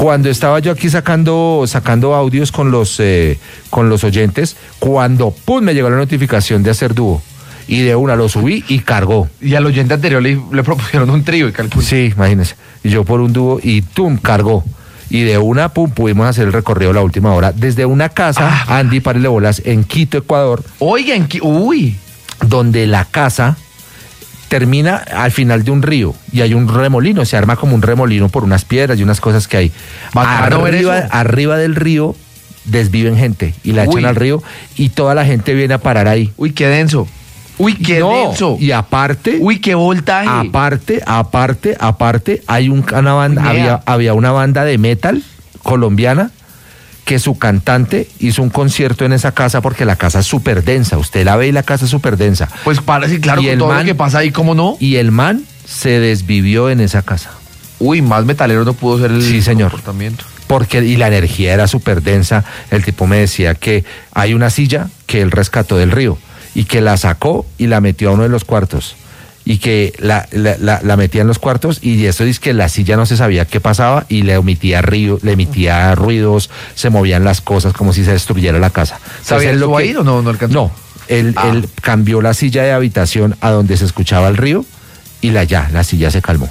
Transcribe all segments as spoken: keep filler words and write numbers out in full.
Cuando estaba yo aquí sacando, sacando audios con los, eh, con los oyentes, cuando pum, me llegó la notificación de hacer dúo. Y de una lo subí y cargó. Y al oyente anterior le, le propusieron un trío y calculó. Sí, imagínense. Y yo por un dúo y tum, cargó. Y de una, pum, pudimos hacer el recorrido la última hora. Desde una casa, ah, Andy, párele bolas, en Quito, Ecuador. Oiga, en Quito, uy. Donde la casa termina al final de un río y hay un remolino, se arma como un remolino por unas piedras y unas cosas que hay. Arriba, arriba del río desviven gente y la echan Uy. al río y toda la gente viene a parar ahí. Uy, qué denso. Uy, qué no, denso. Y aparte. Uy, qué voltaje. Aparte, aparte, aparte, hay un, una banda, había, había una banda de metal colombiana que su cantante hizo un concierto en esa casa porque la casa es súper densa. Usted la ve y la casa es súper densa. Pues parece, claro, y con todo man, lo que pasa ahí, ¿cómo no? Y el man se desvivió en esa casa. Uy, más metalero no pudo ser el sí, señor. comportamiento. Porque, y la energía era súper densa. El tipo me decía que hay una silla que él rescató del río y que la sacó y la metió a uno de los cuartos. Y que la, la, la, la metía en los cuartos y eso dice que la silla no se sabía qué pasaba y le emitía río, le emitía ruidos, se movían las cosas como si se destruyera la casa. ¿Sabía él lo ahí o no, no alcanzó? No, él, ah. él cambió la silla de habitación a donde se escuchaba el río y la ya, la silla se calmó.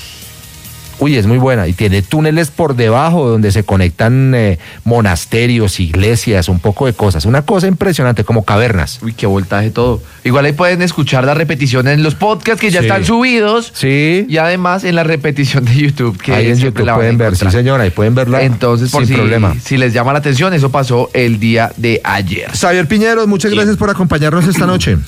Uy, es muy buena y tiene túneles por debajo donde se conectan eh, monasterios, iglesias, un poco de cosas. Una cosa impresionante, como cavernas. Uy, qué voltaje todo. Igual ahí pueden escuchar la repetición en los podcasts que ya sí. están subidos. Sí. Y además en la repetición de YouTube. Que ahí en YouTube la pueden ver, sí señora, ahí pueden verla. Entonces, por sin si, problema. Si les llama la atención, eso pasó el día de ayer. Xavier Piñeros, muchas gracias sí. por acompañarnos esta noche.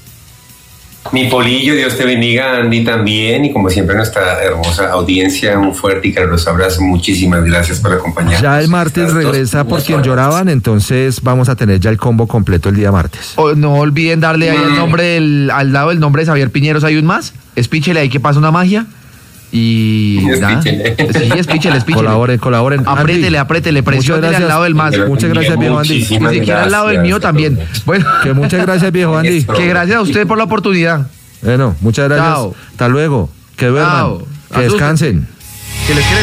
Mi Polillo, Dios te bendiga, Andy también, y como siempre nuestra hermosa audiencia, un fuerte y caluroso abrazo, muchísimas gracias por acompañarnos. Ya el martes regresa Por Quien Lloraban, entonces vamos a tener ya el combo completo el día martes. Oh, no olviden darle ahí mm. el nombre, del, al lado del nombre de Xavier Piñeros hay un más, espíchele ahí que pasa una magia. Y espíchele. Sí, espíchele, espíchele. Colaboren, colaboren. Apriétele, apriétele, presiónele al lado del más. Muchas gracias, viejo Andy. Ni siquiera al lado del mío también. Bueno, que muchas gracias, viejo Andy. Que gracias a usted por la oportunidad. Bueno, muchas gracias. Chao. Hasta luego. Que duerman. Que descansen. Que les